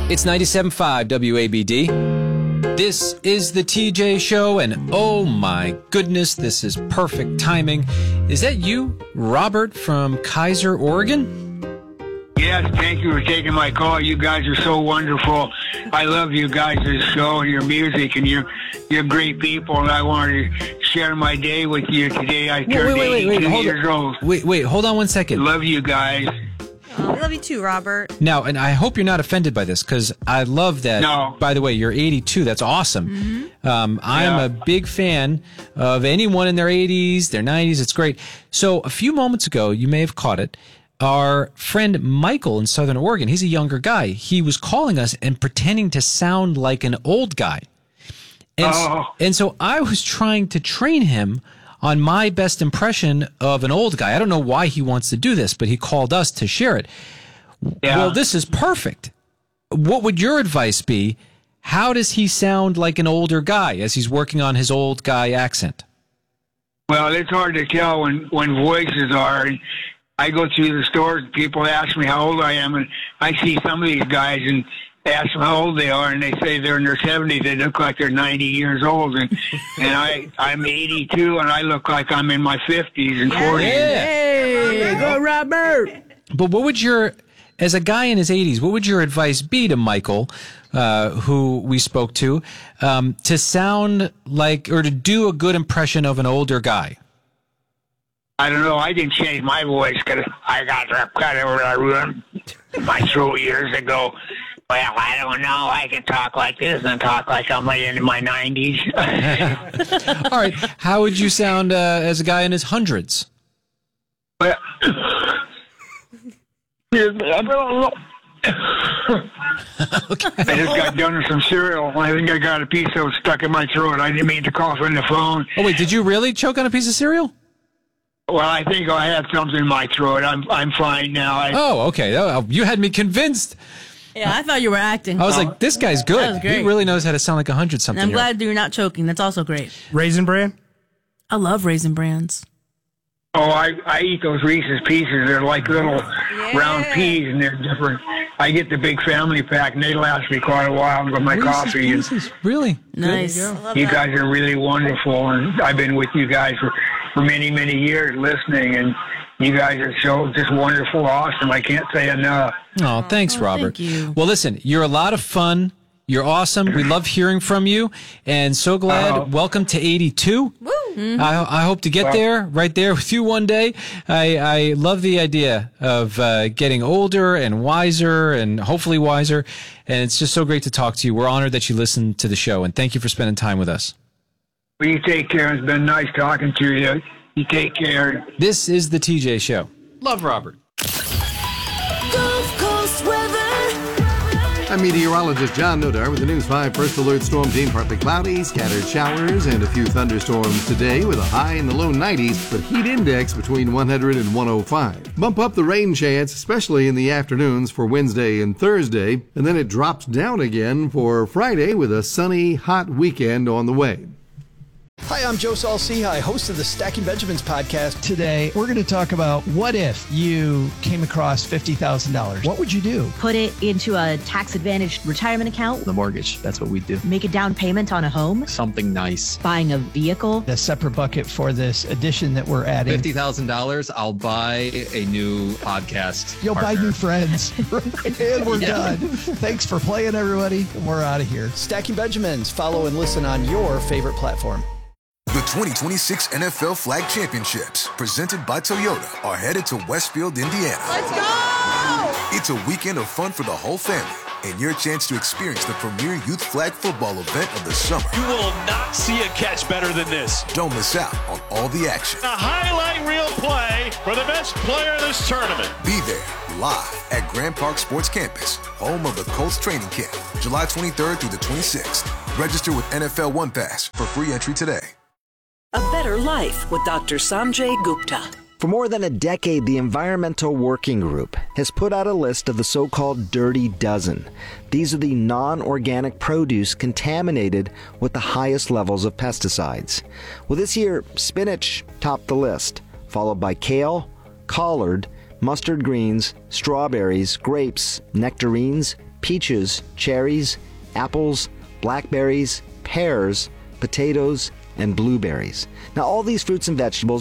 It's 97.5 WABD. This is the TJ Show, and oh my goodness, this is perfect timing. Is that you, Robert from Kaiser, Oregon? Yes, thank you for taking my call. You guys are so wonderful. I love you guys' show and your music, and you're great people, and I wanted to share my day with you today. I turned 82 years old. Wait, hold on one second. Love you guys. Oh, we love you too, Robert. Now, and I hope you're not offended by this, because I love that. No. By the way, you're 82. That's awesome. Mm-hmm. I'm a big fan of anyone in their 80s, their 90s. It's great. So a few moments ago, you may have caught it. Our friend Michael in Southern Oregon, he's a younger guy. He was calling us and pretending to sound like an old guy. And so I was trying to train him on my best impression of an old guy. I don't know why he wants to do this, but he called us to share it. Yeah. Well, this is perfect. What would your advice be? How does he sound like an older guy as he's working on his old guy accent? Well, it's hard to tell when voices are. I go through the stores, people ask me how old I am, and I see some of these guys and ask them how old they are, and they say they're in their 70s. They look like they're 90 years old, and I'm 82, and I look like I'm in my 50s and 40s. Hey, go Robert! But what would as a guy in his 80s, what would your advice be to Michael, who we spoke to sound like or to do a good impression of an older guy? I don't know. I didn't change my voice because I got cut over my throat years ago. Well, I don't know. I can talk like this and talk like I'm in my 90s. All right. How would you sound as a guy in his hundreds? Well, I don't know. Okay. I just got done with some cereal. I think I got a piece that was stuck in my throat. I didn't mean to cough in the phone. Oh, wait. Did you really choke on a piece of cereal? Well, I think I had something in my throat. I'm fine now. Oh, okay. Oh, you had me convinced. Yeah, I thought you were acting. I was like, this guy's good. That was great. He really knows how to sound like 100-something. I'm glad you're not choking. That's also great. Raisin Bran? I love Raisin Brans. Oh, I eat those Reese's Pieces. They're like little round peas, and they're different. I get the big family pack, and they last me quite a while with my coffee. Pieces. Really? Nice. You guys are really wonderful, and I've been with you guys for many, many years listening, and you guys are so just wonderful, awesome. I can't say enough. Oh, thanks, Robert. Thank you. Well, listen, you're a lot of fun. You're awesome. We love hearing from you, and so glad. Welcome to 82. Woo! Mm-hmm. I hope to get right there with you one day. I love the idea of getting older and wiser and hopefully wiser, and it's just so great to talk to you. We're honored that you listened to the show, and thank you for spending time with us. Well, you take care. It's been nice talking to you. You take care. This is the TJ Show. Love Robert. Gulf Coast weather. I'm meteorologist John Nodar with the News 5 First Alert Storm Team. Partly cloudy, scattered showers, and a few thunderstorms today with a high in the low 90s, but heat index between 100 and 105. Bump up the rain chance, especially in the afternoons for Wednesday and Thursday, and then it drops down again for Friday with a sunny, hot weekend on the way. Hi, I'm Joe Saul-Sehy, host of the Stacking Benjamins podcast. Today, we're going to talk about what if you came across $50,000. What would you do? Put it into a tax-advantaged retirement account. The mortgage. That's what we do. Make a down payment on a home. Something nice. Buying a vehicle. A separate bucket for this addition that we're adding. $50,000, I'll buy a new podcast. You'll partner. buy new friends. And we're done. Thanks for playing, everybody. We're out of here. Stacking Benjamins. Follow and listen on your favorite platform. The 2026 NFL Flag Championships, presented by Toyota, are headed to Westfield, Indiana. Let's go! It's a weekend of fun for the whole family and your chance to experience the premier youth flag football event of the summer. You will not see a catch better than this. Don't miss out on all the action. A highlight reel play for the best player in this tournament. Be there live at Grand Park Sports Campus, home of the Colts training camp, July 23rd through the 26th. Register with NFL One Pass for free entry today. A better life with Dr. Sanjay Gupta. For more than a decade, the Environmental Working Group has put out a list of the so-called Dirty Dozen. These are the non-organic produce contaminated with the highest levels of pesticides. Well, this year, spinach topped the list, followed by kale, collard, mustard greens, strawberries, grapes, nectarines, peaches, cherries, apples, blackberries, pears, potatoes, and blueberries. Now, all these fruits and vegetables